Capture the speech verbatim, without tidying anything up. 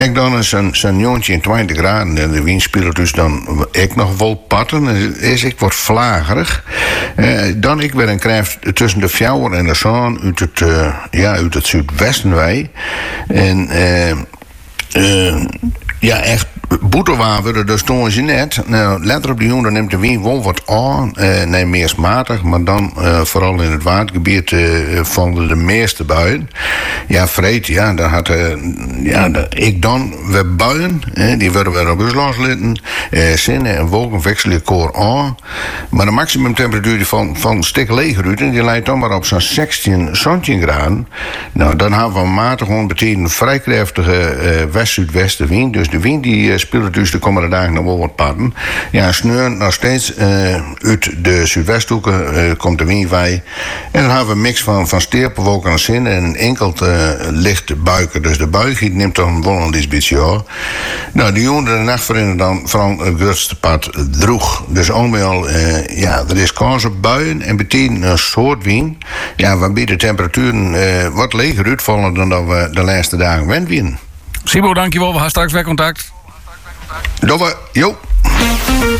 Ik dan is een zo'n jongetje in twintig graden en de wind speelt dus dan ik nog wel patten. Is ik word vlagerig. Uh, dan ik weer een krijg tussen de fjouwer en de zon uit het, uh, ja, uit het zuidwesten wij. En uh, uh, ja, echt boetewaver, dus stonden ze net. Nou, later op die jongen neemt de wind wel wat aan. Uh, nee, meest matig, maar dan uh, vooral in het watergebied uh, vallen de meeste buien. Ja, vreed, ja, daar had uh, ja, de, ik dan weer buien. Uh, die werden weer op ons loslitten. Uh, zinnen en wolken wisselen koor aan. Maar de maximumtemperatuur van, van stik leger uit, en die leidt dan maar op zo'n zestien, zeventien graden. Nou, dan hebben we matig gewoon betekent een vrij krachtige uh, west-zuidwesten wind. Dus de wind die uh, speelt dus de komende dagen nog wel wat patten. Ja, sneur nog steeds uh, uit de zuidwesthoeken uh, komt de wind bij. En dan hebben we een mix van, van steenwolken en zin en een enkel uh, lichte buiken. Dus de buigheid neemt dan wel een beetje af. Nou, die jongen de nacht waarin dan vooral het grootste pad droeg. Dus allemaal, uh, ja, er is kans op buien en betekent een soort wind. Ja, waarbij de temperaturen uh, wat leger uitvallen dan dat we de laatste dagen wend winnen. Sibo, dankjewel. We gaan straks weer contact. Doe we, jo.